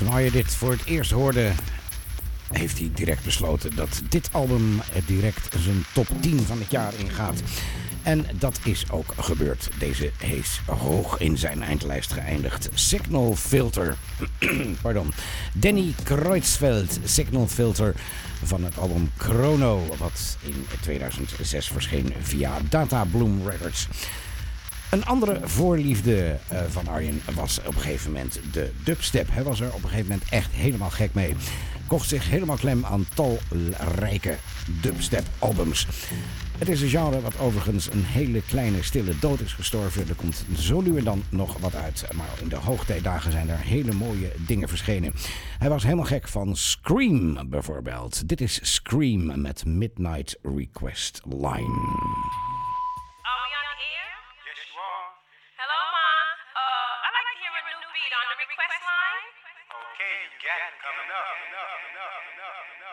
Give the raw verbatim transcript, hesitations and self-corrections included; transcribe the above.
Waar je dit voor het eerst hoorde, heeft hij direct besloten dat dit album direct zijn top tien van het jaar ingaat. En dat is ook gebeurd. Deze is hoog in zijn eindlijst geëindigd. Signal Filter. Pardon. Danny Kreutzfeldt, Signal Filter van het album Chrono, wat in tweeduizend zes verscheen via Data Bloom Records. Een andere voorliefde uh, van Arjen was op een gegeven moment de dubstep. Hij was er op een gegeven moment echt helemaal gek mee. Kocht zich helemaal klem aan talrijke dubstep albums. Het is een genre wat overigens een hele kleine stille dood is gestorven. Er komt zo nu en dan nog wat uit. Maar in de hoogtijdagen zijn er hele mooie dingen verschenen. Hij was helemaal gek van Scream bijvoorbeeld. Dit is Scream met Midnight Request Line. Okay, you got it coming up.